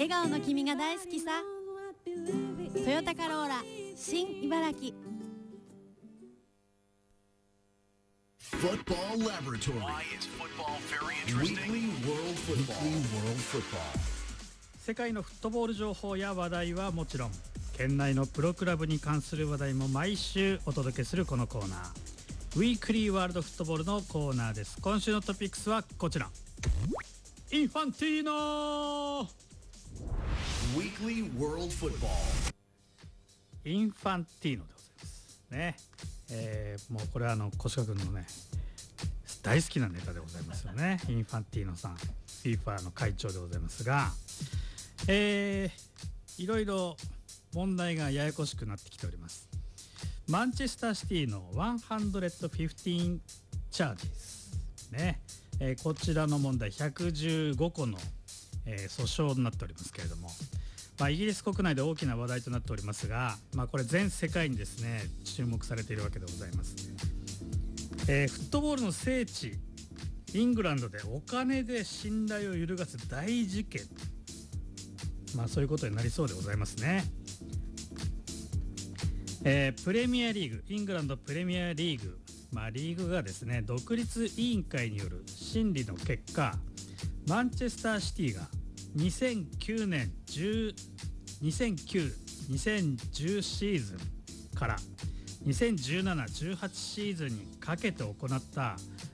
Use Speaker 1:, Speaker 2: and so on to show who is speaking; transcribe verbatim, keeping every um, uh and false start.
Speaker 1: 笑顔の君が大好きさ。トヨタカローラ新茨城。
Speaker 2: Football Laboratory. Why is football very interesting? Weekly World Football. Weekly World Football.
Speaker 3: 世界のフットボール情報や話題はもちろん、県内のプロクラブに関する話題も毎週お届けするこのコーナー、ウィークリーワールドフットボールのコーナーです。今週のトピックスはこちら、インファンティーノ。
Speaker 2: Weekly World Football。
Speaker 3: インファンティーノでございますね。えー、もうこれはあの小鹿君のね大好きなネタでございますよね。インファンティーノさん、 FIFA の会長でございますが、えー、いろいろ問題がややこしくなってきております。マンチェスターシティのひゃくじゅうごチャージですね、えー、こちらの問題ひゃくじゅうごこの、えー、訴訟になっておりますけれども、まあ、イギリス国内で大きな話題となっておりますが、まあ、これ全世界にですね注目されているわけでございます。えー、フットボールの聖地イングランドでお金で信頼を揺るがす大事件、まあそういうことになりそうでございますね。えー、プレミアリーグ、イングランドプレミアリーグ、まあ、リーグがですね独立委員会による審理の結果、マンチェスターシティがにせんきゅうねんにせんきゅう、にせんじゅうシーズンからにせんじゅうなな、じゅうはちシーズンにかけて行った